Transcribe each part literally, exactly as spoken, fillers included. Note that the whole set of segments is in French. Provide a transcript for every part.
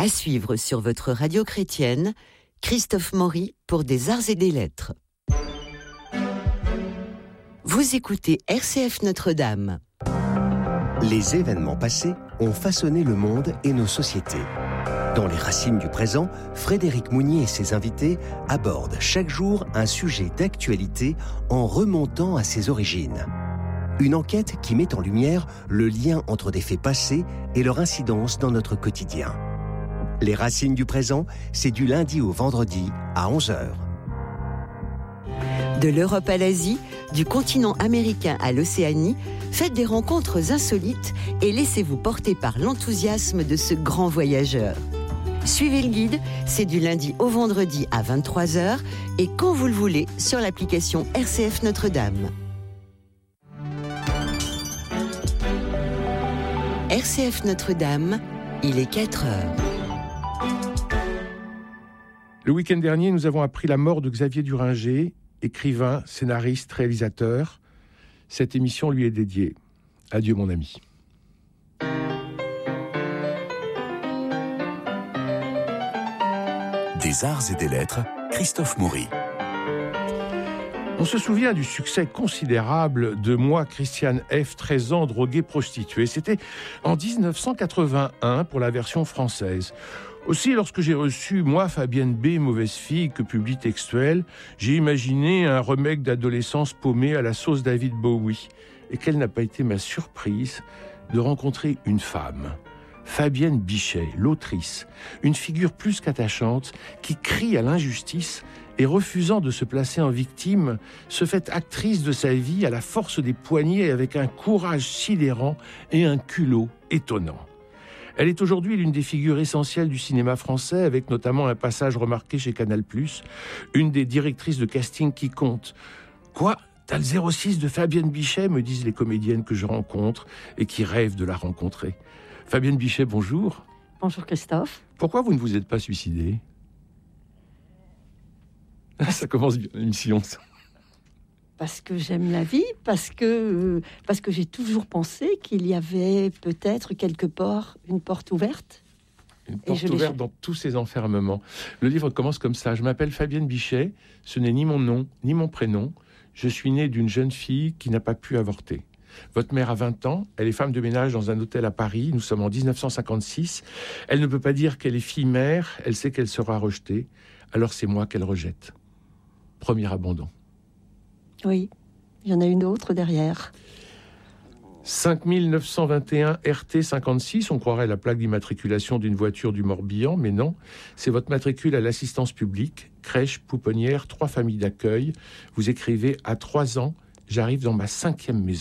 À suivre sur votre radio chrétienne, Christophe Maury pour des arts et des lettres. Vous écoutez R C F Notre-Dame. Les événements passés ont façonné le monde et nos sociétés. Dans Les Racines du présent, Frédéric Mounier et ses invités abordent chaque jour un sujet d'actualité en remontant à ses origines. Une enquête qui met en lumière le lien entre des faits passés et leur incidence dans notre quotidien. Les Racines du présent, c'est du lundi au vendredi à onze heures. De l'Europe à l'Asie, du continent américain à l'Océanie, faites des rencontres insolites et laissez-vous porter par l'enthousiasme de ce grand voyageur. Suivez le guide, c'est du lundi au vendredi à vingt-trois heures et quand vous le voulez sur l'application R C F Notre-Dame. R C F Notre-Dame, il est quatre heures. Le week-end dernier, nous avons appris la mort de Xavier Duringer, écrivain, scénariste, réalisateur. Cette émission lui est dédiée. Adieu mon ami. Des arts et des lettres, Christophe Maury. On se souvient du succès considérable de Moi, Christiane F., treize ans, droguée prostituée. C'était en dix-neuf cent quatre-vingt-un pour la version française. Aussi, lorsque j'ai reçu « Moi, Fabienne B., mauvaise fille » que publie Textuel, j'ai imaginé un remake d'adolescence paumée à la sauce David Bowie. Et quelle n'a pas été ma surprise de rencontrer une femme, Fabienne Bichet, l'autrice, une figure plus qu'attachante, qui crie à l'injustice et refusant de se placer en victime, se fait actrice de sa vie à la force des poignets avec un courage sidérant et un culot étonnant. Elle est aujourd'hui l'une des figures essentielles du cinéma français, avec notamment un passage remarqué chez Canal plus, une des directrices de casting qui compte. Quoi ? T'as le zéro six de Fabienne Bichet, me disent les comédiennes que je rencontre et qui rêvent de la rencontrer. Fabienne Bichet, bonjour. Bonjour Christophe. Pourquoi vous ne vous êtes pas suicidée ? Ça commence bien l'émission, ça. Parce que j'aime la vie, parce que, parce que j'ai toujours pensé qu'il y avait peut-être quelque part une porte ouverte. Une porte ouverte dans tous ces enfermements. Le livre commence comme ça. Je m'appelle Fabienne Bichet, ce n'est ni mon nom, ni mon prénom. Je suis née d'une jeune fille qui n'a pas pu avorter. Votre mère a vingt ans, elle est femme de ménage dans un hôtel à Paris, nous sommes en dix-neuf cent cinquante-six. Elle ne peut pas dire qu'elle est fille-mère, elle sait qu'elle sera rejetée, alors c'est moi qu'elle rejette. Premier abandon. Oui, il y en a une autre derrière. cinq mille neuf cent vingt et un R T cinquante-six, on croirait la plaque d'immatriculation d'une voiture du Morbihan, mais non, c'est votre matricule à l'assistance publique, crèche, pouponnière, trois familles d'accueil. Vous écrivez « À trois ans, j'arrive dans ma cinquième maison ».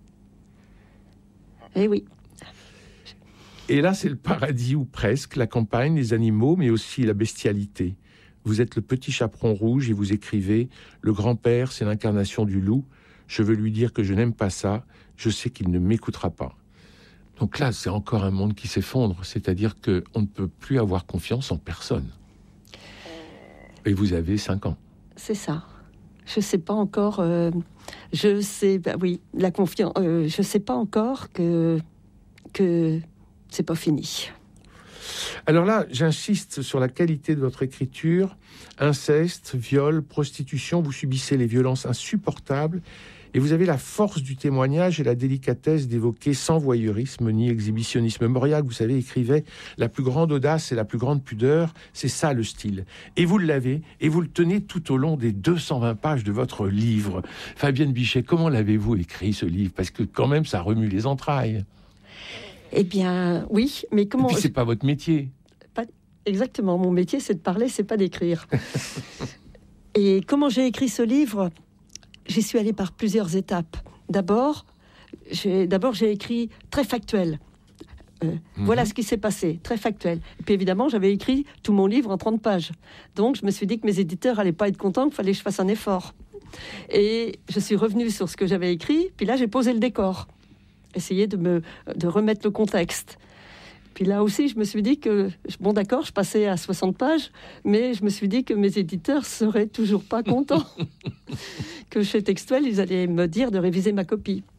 Eh oui. Et là, c'est le paradis ou presque, la campagne, les animaux, mais aussi la bestialité. Vous êtes le petit chaperon rouge et vous écrivez « Le grand-père, c'est l'incarnation du loup. Je veux lui dire que je n'aime pas ça. Je sais qu'il ne m'écoutera pas. » Donc là, c'est encore un monde qui s'effondre. C'est-à-dire qu'on ne peut plus avoir confiance en personne. Et vous avez cinq ans. C'est ça. Je ne sais pas encore... Euh, je sais... Bah oui, la confiance... Euh, je ne sais pas encore que... que c'est pas fini. Alors là, j'insiste sur la qualité de votre écriture. Inceste, viol, prostitution, vous subissez les violences insupportables et vous avez la force du témoignage et la délicatesse d'évoquer sans voyeurisme ni exhibitionnisme. Mauriac, vous savez, écrivait « La plus grande audace et la plus grande pudeur, c'est ça le style ». Et vous l'avez, et vous le tenez tout au long des deux cent vingt pages de votre livre. Fabienne Bichet, comment l'avez-vous écrit, ce livre ? Parce que quand même, ça remue les entrailles. Eh bien, oui, mais comment... Et puis, c'est pas votre métier. Pas... Exactement, mon métier, c'est de parler, c'est pas d'écrire. Et comment j'ai écrit ce livre ? J'y suis allée par plusieurs étapes. D'abord, j'ai, d'abord, j'ai écrit très factuel. Euh, mm-hmm. Voilà ce qui s'est passé, très factuel. Et puis évidemment, j'avais écrit tout mon livre en trente pages. Donc, je me suis dit que mes éditeurs allaient pas être contents, qu'il fallait que je fasse un effort. Et je suis revenue sur ce que j'avais écrit, puis là, j'ai posé le décor. Essayer de me de remettre le contexte. Puis là aussi, je me suis dit que, bon d'accord, je passais à soixante pages, mais je me suis dit que mes éditeurs seraient toujours pas contents. Que chez Textuel, ils allaient me dire de réviser ma copie.